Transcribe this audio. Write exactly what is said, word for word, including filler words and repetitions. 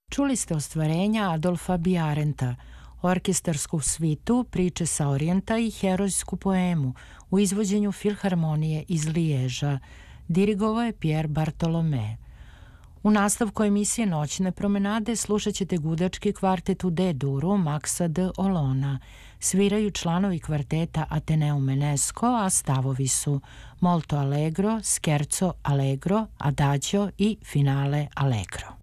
Čuli ste ostvarenja Adolfa Bijarenta, orkestarsku svitu, priče sa Orijenta i herojsku poemu u izvođenju Filharmonije iz Liježa. Dirigovao je Pierre Bartolome. U nastavku emisije Noćne promenade slušat ćete gudački kvartet u D-duru Maxa de Olona. Sviraju članovi kvarteta Ateneum Enesco, a stavovi su Molto Allegro, Scherzo Allegro, Adagio i Finale Allegro.